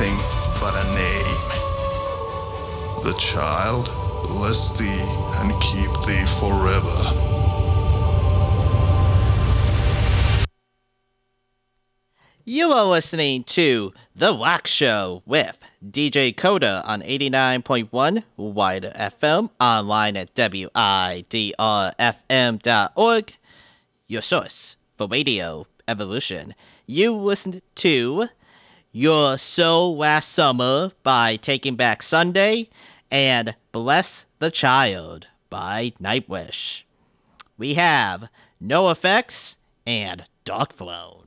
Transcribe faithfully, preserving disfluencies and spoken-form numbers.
nothing but a name. The child bless thee and keep thee forever. You are listening to The Rock Show with D J Coda on eighty-nine point one Wide F M, online at W I D R F M dot org, your source for radio evolution. You listened to Your Soul Last Summer by Taking Back Sunday and Bless the Child by Nightwish. We have NoFX and Darkflow.